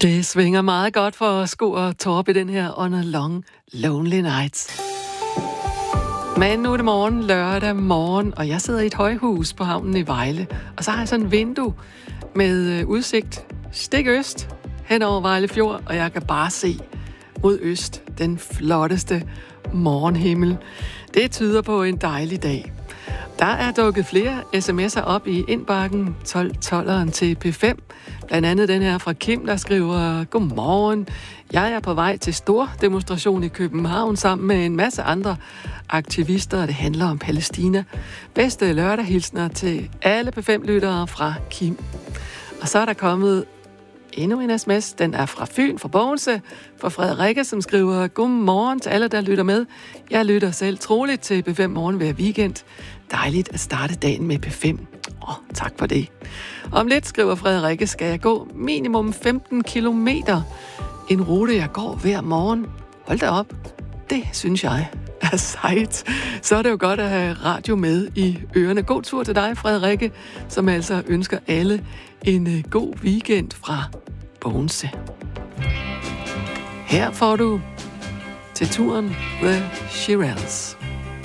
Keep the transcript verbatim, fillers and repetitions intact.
Det svinger meget godt for Sko og Torp i den her On a Long Lonely Night. Men nu er det morgen, lørdag morgen, og jeg sidder i et højhus på havnen i Vejle. Og så har jeg sådan et vindue med udsigt stik øst hen over Vejle Fjord, og jeg kan bare se mod øst den flotteste morgenhimmel. Det tyder på en dejlig dag. Der er dukket flere sms'er op i indbakken, tolv tolveren til P fem. Blandt andet den her fra Kim, der skriver: Godmorgen, jeg er på vej til stor demonstration i København sammen med en masse andre aktivister, og det handler om Palæstina. Bedste lørdagshilsner til alle P fem-lyttere fra Kim. Og så er der kommet endnu en sms. Den er fra Fyn, fra Bogense, fra Frederikke, som skriver: Godmorgen til alle, der lytter med. Jeg lytter selv troligt til P fem Morgen hver weekend. Dejligt at starte dagen med P fem. Åh, oh, tak for det. Om lidt, skriver Frederikke, skal jeg gå minimum femten kilometer. En rute, jeg går hver morgen. Hold da op. Det synes jeg er sejt. Så er det jo godt at have radio med i ørerne. God tur til dig, Frederikke, som altså ønsker alle en god weekend fra Bogense. Her får du til turen The Shirelles.